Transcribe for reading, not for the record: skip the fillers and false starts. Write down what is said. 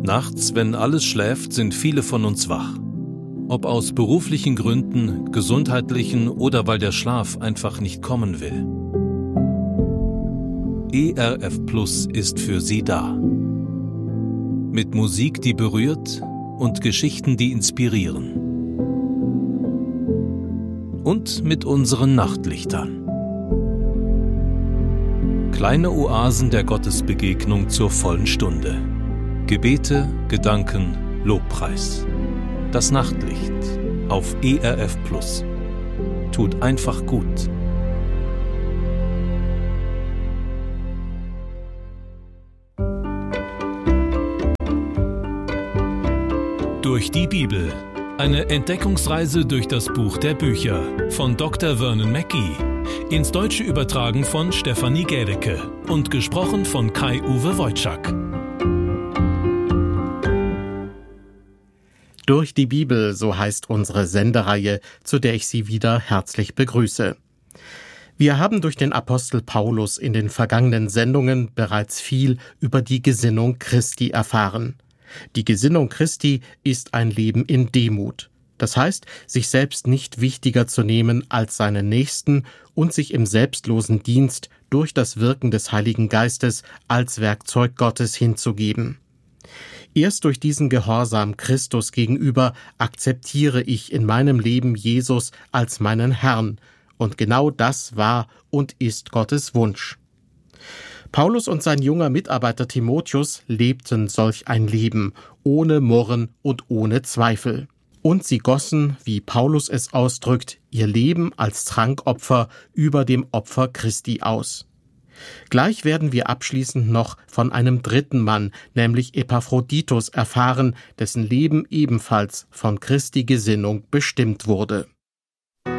Nachts, wenn alles schläft, sind viele von uns wach. Ob aus beruflichen Gründen, gesundheitlichen oder weil der Schlaf einfach nicht kommen will. ERF Plus ist für Sie da. Mit Musik, die berührt und Geschichten, die inspirieren. Und mit unseren Nachtlichtern. Kleine Oasen der Gottesbegegnung zur vollen Stunde. Gebete, Gedanken, Lobpreis. Das Nachtlicht auf ERF Plus. Tut einfach gut. Durch die Bibel. Eine Entdeckungsreise durch das Buch der Bücher von Dr. Vernon Mackey. Ins Deutsche übertragen von Stefanie Gädecke und gesprochen von Kai-Uwe Wojczak. Durch die Bibel, so heißt unsere Sendereihe, zu der ich Sie wieder herzlich begrüße. Wir haben durch den Apostel Paulus in den vergangenen Sendungen bereits viel über die Gesinnung Christi erfahren. Die Gesinnung Christi ist ein Leben in Demut. Das heißt, sich selbst nicht wichtiger zu nehmen als seinen Nächsten und sich im selbstlosen Dienst durch das Wirken des Heiligen Geistes als Werkzeug Gottes hinzugeben. Erst durch diesen Gehorsam Christus gegenüber akzeptiere ich in meinem Leben Jesus als meinen Herrn, und genau das war und ist Gottes Wunsch. Paulus und sein junger Mitarbeiter Timotheus lebten solch ein Leben, ohne Murren und ohne Zweifel. Und sie gossen, wie Paulus es ausdrückt, ihr Leben als Trankopfer über dem Opfer Christi aus. Gleich werden wir abschließend noch von einem dritten Mann, nämlich Epaphroditus, erfahren, dessen Leben ebenfalls von Christi Gesinnung bestimmt wurde.